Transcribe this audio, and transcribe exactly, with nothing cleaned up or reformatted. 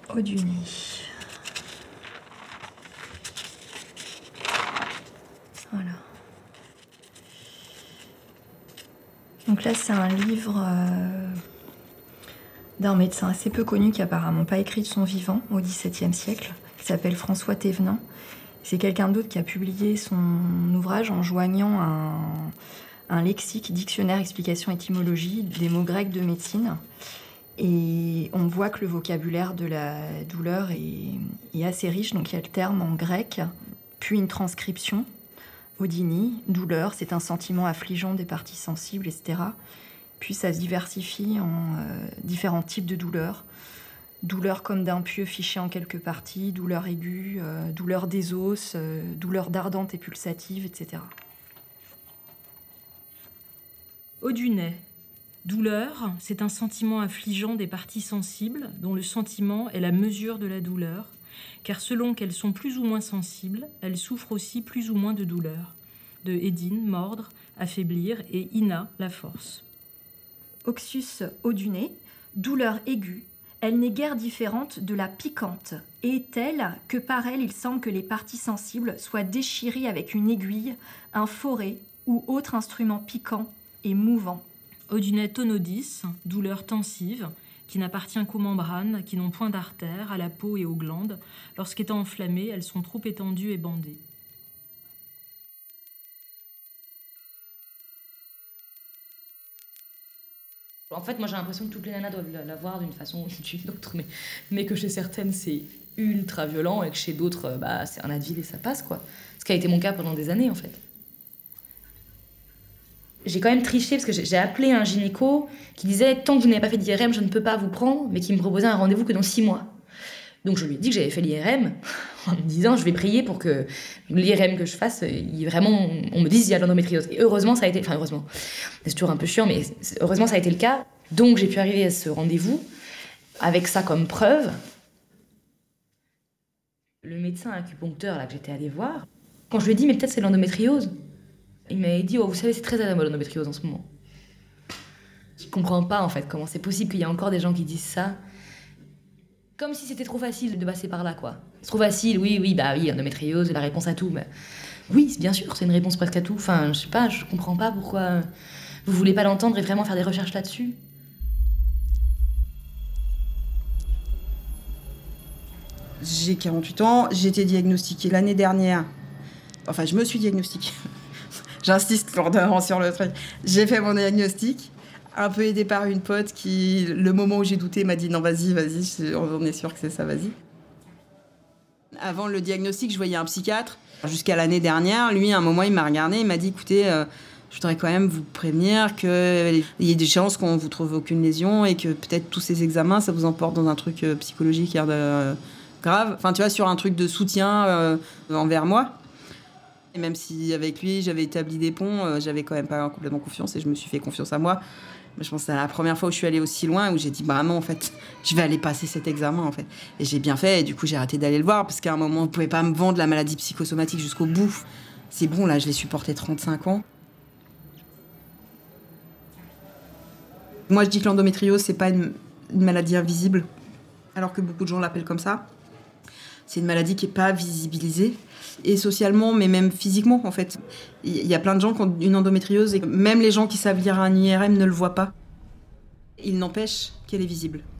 Haut du nez. Voilà. Donc là, c'est un livre euh, d'un médecin assez peu connu qui apparemment pas écrit de son vivant au dix-septième siècle, qui s'appelle François Thévenin. C'est quelqu'un d'autre qui a publié son ouvrage en joignant un, un lexique, dictionnaire, explication, étymologie des mots grecs de médecine. Et on voit que le vocabulaire de la douleur est, est assez riche. Donc il y a le terme en grec, puis une transcription. Odynie, douleur, c'est un sentiment affligeant des parties sensibles, et cetera. Puis ça se diversifie en euh, différents types de douleurs. Douleur comme d'un pieu fiché en quelques parties, douleur aiguë, euh, douleur des os, euh, douleur d'ardente et pulsative, et cetera. Haut du nez. Douleur, c'est un sentiment affligeant des parties sensibles, dont le sentiment est la mesure de la douleur, car selon qu'elles sont plus ou moins sensibles, elles souffrent aussi plus ou moins de douleur. De Edine, mordre, affaiblir, et Ina, la force. Oxus haut du nez, douleur aiguë, elle n'est guère différente de la piquante, et est telle que par elle il semble que les parties sensibles soient déchirées avec une aiguille, un forêt ou autre instrument piquant et mouvant. Haut du nez tonodis, douleur tensive, qui n'appartient qu'aux membranes, qui n'ont point d'artères, à la peau et aux glandes. Lorsqu'étant enflammées, elles sont trop étendues et bandées. En fait, moi j'ai l'impression que toutes les nanas doivent l'avoir d'une façon ou d'une autre, mais, mais que chez certaines c'est ultra violent et que chez d'autres, bah, c'est un Advil et ça passe, quoi. Ce qui a été mon cas pendant des années, en fait. J'ai quand même triché parce que j'ai appelé un gynéco qui disait tant que vous n'avez pas fait d'I R M, je ne peux pas vous prendre, mais qui me proposait un rendez-vous que dans six mois. Donc je lui ai dit que j'avais fait l'I R M en me disant je vais prier pour que l'I R M que je fasse, il, vraiment, on me dise il y a l'endométriose. Et heureusement ça a été, enfin heureusement, c'est toujours un peu chiant, mais heureusement ça a été le cas. Donc j'ai pu arriver à ce rendez-vous avec ça comme preuve. Le médecin acupuncteur là que j'étais allée voir, quand je lui ai dit mais peut-être c'est l'endométriose, il m'avait dit oh vous savez c'est très à la mode l'endométriose en ce moment. Je comprends pas en fait comment c'est possible qu'il y ait encore des gens qui disent ça. Comme si c'était trop facile de passer par là, quoi. C'est trop facile, oui, oui, bah oui, endométriose, c'est la réponse à tout. Mais... oui, bien sûr, c'est une réponse presque à tout. Enfin, je sais pas, je comprends pas pourquoi vous voulez pas l'entendre et vraiment faire des recherches là-dessus. J'ai quarante-huit ans, j'ai été diagnostiquée l'année dernière. Enfin, je me suis diagnostiquée. J'insiste lourdement sur le truc. J'ai fait mon diagnostic. Un peu aidée par une pote qui, le moment où j'ai douté, m'a dit non, vas-y, vas-y, on est sûr que c'est ça, vas-y. Avant le diagnostic, je voyais un psychiatre. Jusqu'à l'année dernière, lui, à un moment, il m'a regardé, il m'a dit écoutez, euh, je voudrais quand même vous prévenir qu'il y a des chances qu'on ne vous trouve aucune lésion et que peut-être tous ces examens, ça vous emporte dans un truc euh, psychologique euh, grave. Enfin, tu vois, sur un truc de soutien euh, envers moi. Et même si avec lui, j'avais établi des ponts, euh, j'avais quand même pas complètement confiance et je me suis fait confiance à moi. Je pense que c'est la première fois où je suis allée aussi loin, où j'ai dit, bah non, en fait, je vais aller passer cet examen, en fait. Et j'ai bien fait, et du coup, j'ai arrêté d'aller le voir, parce qu'à un moment, on ne pouvait pas me vendre la maladie psychosomatique jusqu'au bout. C'est bon, là, je l'ai supporté trente-cinq ans. Moi, je dis que l'endométriose, c'est pas une, une maladie invisible, alors que beaucoup de gens l'appellent comme ça. C'est une maladie qui n'est pas visibilisée, et socialement, mais même physiquement, en fait. Il y a plein de gens qui ont une endométriose, et même les gens qui savent lire un I R M ne le voient pas. Il n'empêche qu'elle est visible.